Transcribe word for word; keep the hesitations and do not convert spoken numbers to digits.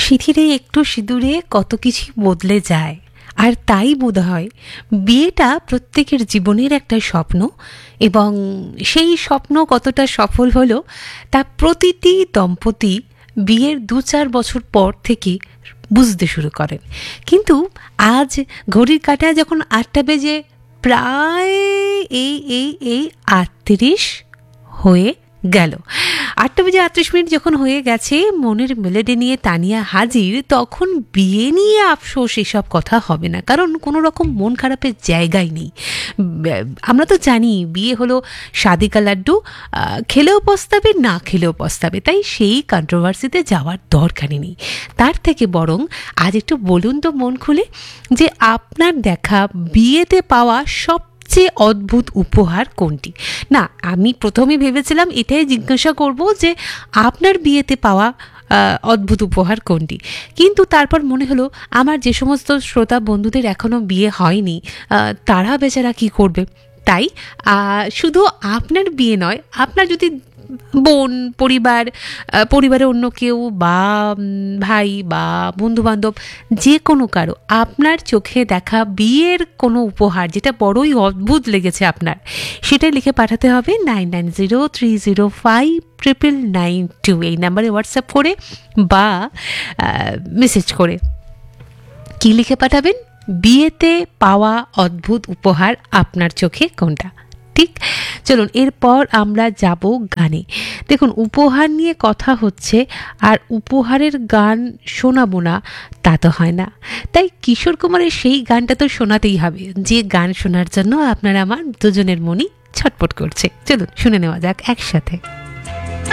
সিঁথিরে একটু সিঁদুরে কত কিছু বদলে যায়। আর তাই বোধহয় বিয়েটা প্রত্যেকের জীবনের একটা স্বপ্ন, এবং সেই স্বপ্ন কতটা সফল হলো তা প্রতিটি দম্পতি বিয়ের দু চার বছর পর থেকে বুঝতে শুরু করেন। কিন্তু আজ ঘড়ির কাঁটায় যখন আটটা বেজে প্রায় এই এই এই আটত্রিশ হয়ে গেল, আটটা বেজে আটত্রিশ মিনিট যখন হয়ে গেছে, মনের মেলেডি নিয়ে তানিয়া হাজির, তখন বিয়ে নিয়ে আফসোস এসব কথা হবে না, কারণ কোনো রকম মন খারাপের জায়গাই নেই। আমরা তো জানি বিয়ে হলো শাদি কা লাড্ডু, খেলেও পস্তাবে না খেলেও পস্তাবে, তাই সেই কন্ট্রোভার্সিতে যাওয়ার দরকারই নেই। তার থেকে বরং আজ একটু বলুন তো মন খুলে যে আপনার দেখা বিয়েতে পাওয়া সব যে অদ্ভুত উপহার কোনটি। না, আমি প্রথমে ভেবেছিলাম এটাই জিজ্ঞাসা করব যে আপনার বিয়েতে পাওয়া অদ্ভুত উপহার কোনটি, কিন্তু তারপর মনে হলো আমার যে সমস্ত শ্রোতা বন্ধুদের এখনও বিয়ে হয়নি তারা বেচারা কি করবে। তাই শুধু আপনার বিয়ে নয়, আপনার যদি বোন, পরিবার, পরিবারে অন্য কেউ বা ভাই বা বন্ধুবান্ধব যে কোনো কারো আপনার চোখে দেখা বিয়ের কোনো উপহার যেটা বড়ই অদ্ভুত লেগেছে আপনার, সেটা লিখে পাঠাতে হবে nine nine zero three zero five triple nine two এই নাম্বারে হোয়াটসঅ্যাপ করে বা মেসেজ করে। কি লিখে পাঠাবেন? বিয়েতে পাওয়া অদ্ভুত উপহার আপনার চোখে কোনটা। ঠিক, চলুন এরপর আমরা যাব গানে। দেখুন, উপহার নিয়ে কথা হচ্ছে, আর উপহারের গান শোনাবো না তা তো হয় না, তাই কিশোর কুমারের সেই গানটা তো শোনাতেই হবে, যে গান শোনার জন্য আপনার আমার দুজনের মনই ছটপট করছে। চলুন শুনে নেওয়া যাক একসাথে।